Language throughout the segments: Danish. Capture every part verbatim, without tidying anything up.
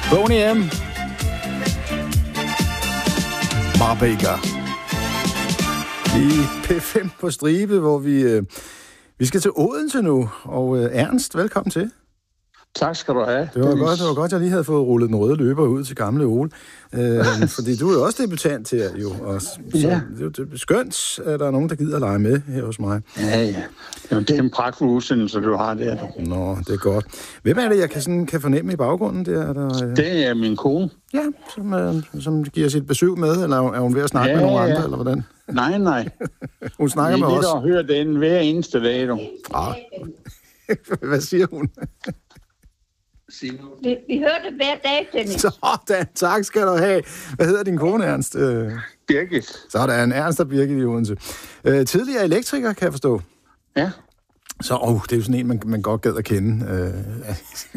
Boney M. Barbaker. I P fem på stribe, hvor vi, øh, vi skal til Odense nu. Og øh, Ernst, velkommen til. Tak skal du have. Det var godt, det var godt, jeg lige havde fået rullet den røde løber ud til gamle Ole. Øh, fordi du er jo også debutant her, jo. Og, så, ja. Det er jo skønt, at der er nogen, der gider at lege med her hos mig. Ja, ja. Jamen, det er en pragtfuld udsendelse, du har der. Du. Nå, det er godt. Hvem er det, jeg kan, sådan, kan fornemme i baggrunden? Der, er der, øh... Det er min kone. Ja, som, øh, som giver sit besøg med, eller er hun ved at snakke ja, med nogle andre, ja. Eller hvordan? Nej, nej. Hun snakker med os. Vi er hører den hver eneste dag, du. Ah. Hvad siger hun? Vi, vi hører det hver dag, Dennis. Sådan, tak skal du have. Hvad hedder din kone, Ernst? Øh... Birgit. Sådan, Ernst og Birgit i Odense. Øh, tidligere elektriker, kan jeg forstå. Ja. Så åh, det er jo sådan en, man, man godt gad at kende. Øh...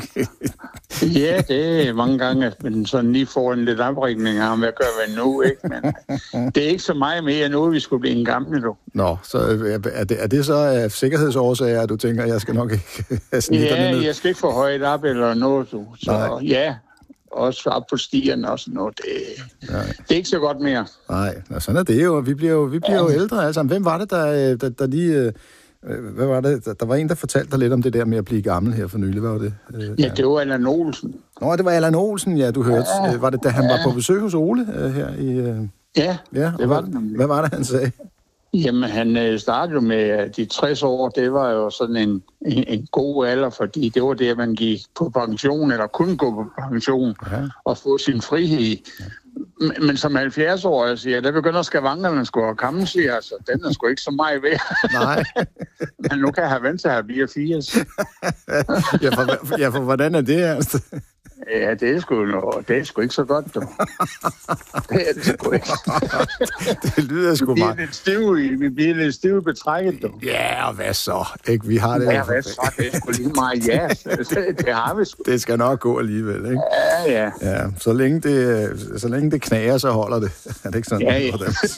ja, det er mange gange, at man sådan lige får en lidt oprækning af, hvad gør vi nu, ikke? Men det er ikke så meget mere nu, vi skulle blive en gammel, du. Nå, så er det, er det så af sikkerhedsårsager, at du tænker, at jeg skal nok ikke have snitterne ja, ned? jeg skal ikke få højt op eller noget, du. Så nej. Ja, også op på stierne og sådan noget. Det, det er ikke så godt mere. Nej, sådan er det jo. Vi bliver jo, vi bliver jo ældre alle sammen. Hvem var det, der, der, der lige... Hvad var det? Der var en, der fortalte dig lidt om det der med at blive gammel her for nylig. Hvad var det? Ja, det var Allan Olsen. Nå, det var Allan Olsen, ja, du hørte. Ja, var det, da han ja. var på besøg hos Ole her i... Ja, ja det var hvad, det. Hvad var det, han sagde? Jamen, han startede jo med de tres år. Det var jo sådan en, en, en god alder, fordi det var det, at man gik på pension, eller kunne gå på pension, ja. Og få sin frihed. Ja. Men som halvfjerds år, jeg siger, der begynder skavankerne sgu at komme, siger altså, den er sgu ikke så meget ved. Nej. Men nu kan jeg have vent til at blive firs. ja, for, ja, for hvordan er det, altså? Ja, det er sgu, noget, det er sgu ikke så godt, du. Det er det sgu ikke. Det lyder sgu meget. Vi bliver lidt stive, vi bliver lidt stive betrækket, du. Ja, og hvad så? Ikke? Vi har det. Ja, hvad så? Det er sgu lige meget, ja. Det har vi sgu. Det skal nok gå alligevel, ikke? Ja, ja. Ja, så længe det, så længe det knager, så holder det. Er det ikke sådan? Ja, ja.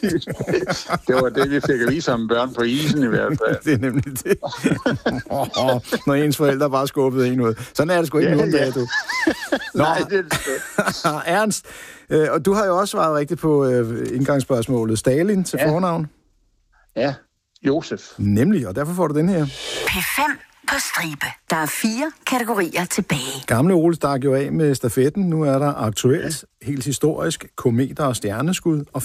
Det var det, vi fik at vise om børn på isen i hvert fald. Det er nemlig det. Når ens forældre bare skubbede en ud. Sådan er det sgu ikke ja, nogen ja. Dag, du. Nå. Nej, det er det. Ernst, øh, og du har jo også svaret rigtigt på øh, indgangsspørgsmålet. Stalin til ja. Fornavn? Ja, Josef. Nemlig, og derfor får du den her. P fem på stribe. Der er fire kategorier tilbage. Gamle Ole stak jo af med stafetten. Nu er der aktuelt, ja. Helt historisk, kometer og stjerneskud og